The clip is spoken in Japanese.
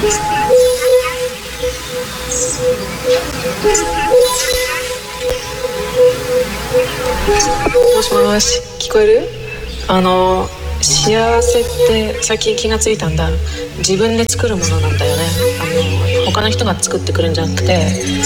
もしもし、聞こえる？幸せって最近気がついたんだ。自分で作るものなんだよね。他の人が作ってくるんじゃなくて、